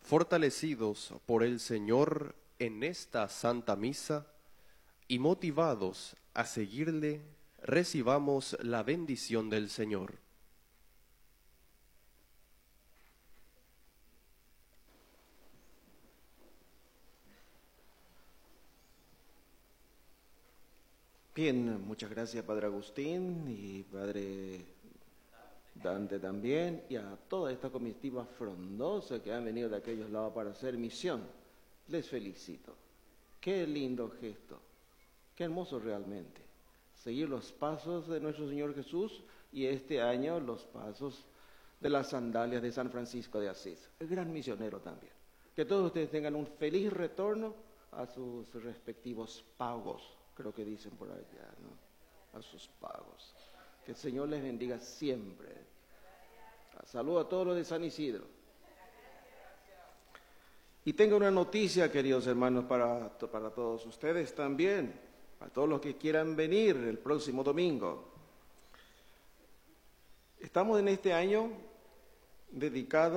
fortalecidos por el Señor en esta Santa Misa y motivados a seguirle, recibamos la bendición del Señor. Bien, muchas gracias Padre Agustín y Padre Dante también, y a toda esta comitiva frondosa que han venido de aquellos lados para hacer misión. Les felicito. Qué lindo gesto, qué hermoso realmente. Seguir los pasos de nuestro Señor Jesús y este año los pasos de las sandalias de San Francisco de Asís, el gran misionero también. Que todos ustedes tengan un feliz retorno a sus respectivos pagos, creo que dicen por allá, ¿no? A sus pagos. Que el Señor les bendiga siempre. Saludo a todos los de San Isidro. Y tengo una noticia, queridos hermanos, para todos ustedes también, a todos los que quieran venir el próximo domingo. Estamos en este año dedicado